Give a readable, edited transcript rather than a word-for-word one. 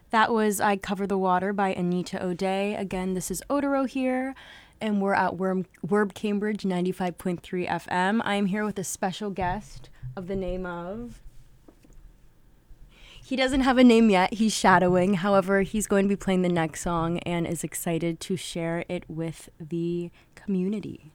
That was I Cover the Water by Anita O'Day. Again, this is Odoro here, and we're at Werb Cambridge 95.3 FM. I am here with a special guest of the name of... He doesn't have a name yet. He's shadowing. However, he's going to be playing the next song and is excited to share it with the community.